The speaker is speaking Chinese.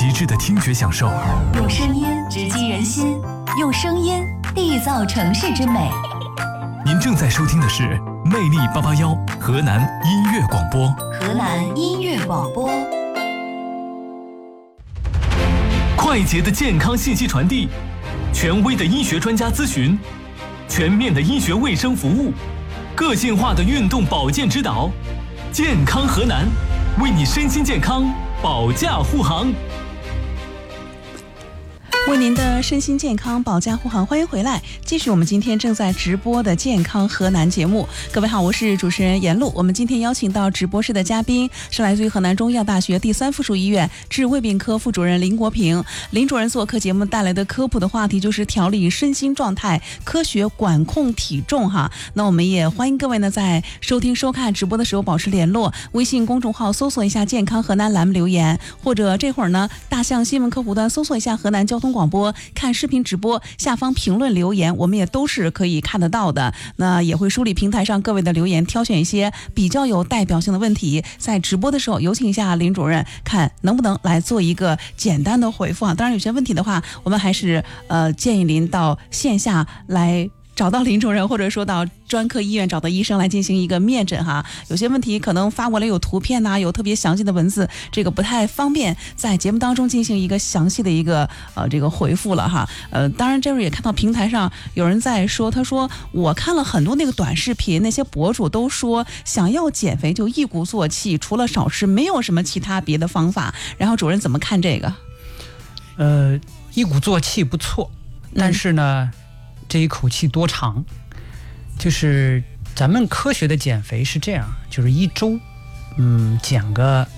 极致的听觉享受， 用声音直击人心，用声音缔造城市之美。 您正在收听的是魅力881河南音乐广播。 河南音乐广播， 快捷的健康信息传递，权威的医学专家咨询，全面的医学卫生服务，个性化的运动保健指导，健康河南，为你身心健康保驾护航。 为您的身心健康保驾护航，欢迎回来，继续我们今天正在直播的健康河南节目。各位好，我是主持人严璐。我们今天邀请到直播室的嘉宾是来自于河南中医药大学第3附属医院治胃病科副主任林国平。林主任做客节目带来的科普的话题就是调理身心状态，科学管控体重哈。那我们也欢迎各位呢在收听收看直播的时候保持联络，微信公众号搜索一下健康河南栏目留言，或者这会儿呢大象新闻客户端搜索一下河南交通广播，看视频直播下方评论留言，我们也都是可以看得到的。那也会梳理平台上各位的留言，挑选一些比较有代表性的问题，在直播的时候有请一下林主任，看能不能来做一个简单的回复啊。当然有些问题的话，我们还是建议您到线下来找到林主任，或者说到专科医院找到医生来进行一个面诊哈。有些问题可能发过来有图片呐，有特别详细的文字，这个不太方便在节目当中进行一个详细的一个这个回复了哈。当然这会儿也看到平台上有人在说，他说我看了很多那个短视频，那些博主都说想要减肥就一鼓作气，除了少吃没有什么其他别的方法。然后主任怎么看这个？ 一鼓作气不错，但是呢这一口气多长？就是咱们科学的减肥是这样，就是1周减个